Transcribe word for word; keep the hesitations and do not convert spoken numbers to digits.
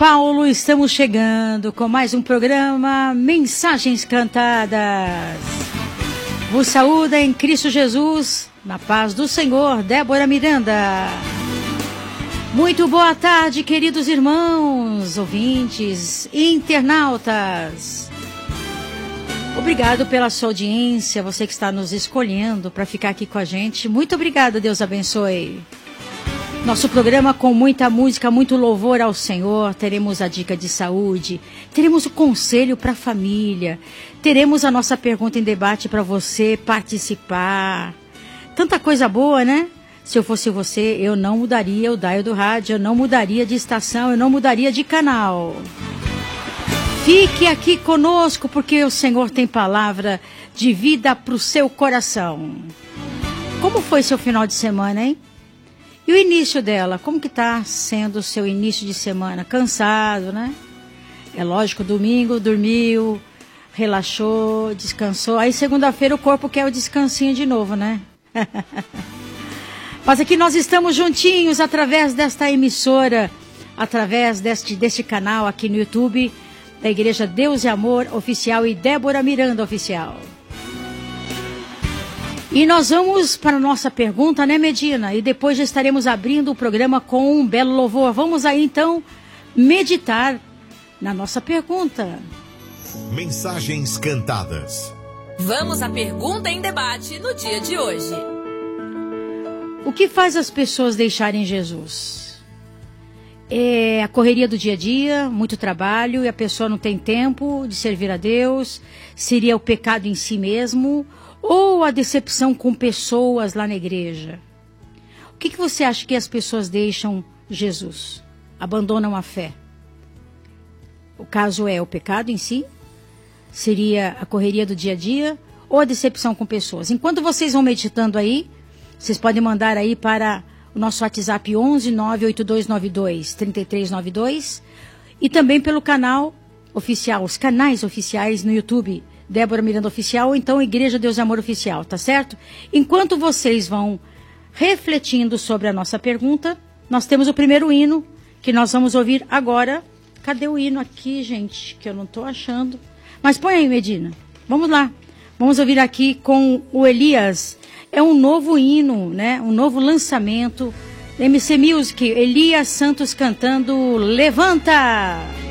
Paulo, estamos chegando com mais um programa Mensagens Cantadas. Vos saúda em Cristo Jesus, na paz do Senhor, Débora Miranda. Muito boa tarde, queridos irmãos, ouvintes, internautas. Obrigado pela sua audiência, você que está nos escolhendo para ficar aqui com a gente. Muito obrigada, Deus abençoe. Nosso programa com muita música, muito louvor ao Senhor. Teremos a dica de saúde, teremos o conselho para a família, teremos a nossa pergunta em debate para você participar. Tanta coisa boa, né? Se eu fosse você, eu não mudaria o dial do rádio, eu não mudaria de estação, eu não mudaria de canal. Fique aqui conosco, porque o Senhor tem palavra de vida para o seu coração. Como foi seu final de semana, hein? E o início dela, como que está sendo o seu início de semana? Cansado, né? É lógico, domingo dormiu, relaxou, descansou. Aí segunda-feira o corpo quer o descansinho de novo, né? Mas aqui nós estamos juntinhos através desta emissora, através deste, deste canal aqui no YouTube, da Igreja Deus e Amor Oficial e Débora Miranda Oficial. E nós vamos para a nossa pergunta, né, Medina? E depois já estaremos abrindo o programa com um belo louvor. Vamos aí, então, meditar na nossa pergunta. Mensagens Cantadas. Vamos à pergunta em debate no dia de hoje. O que faz as pessoas deixarem Jesus? É a correria do dia a dia, muito trabalho, e a pessoa não tem tempo de servir a Deus? Seria o pecado em si mesmo? Ou a decepção com pessoas lá na igreja? O que, que você acha que as pessoas deixam Jesus? Abandonam a fé? O caso é o pecado em si? Seria a correria do dia a dia? Ou a decepção com pessoas? Enquanto vocês vão meditando aí, vocês podem mandar aí para o nosso WhatsApp onze nove oito dois nove dois três três nove dois e também pelo canal oficial, os canais oficiais no YouTube, Débora Miranda Oficial, ou então Igreja Deus e Amor Oficial, tá certo? Enquanto vocês vão refletindo sobre a nossa pergunta, nós temos o primeiro hino que nós vamos ouvir agora. Cadê o hino aqui, gente? Que eu não estou achando. Mas põe aí, Medina. Vamos lá. Vamos ouvir aqui com o Elias. É um novo hino, né? Um novo lançamento. M C Music, Elias Santos cantando Levanta!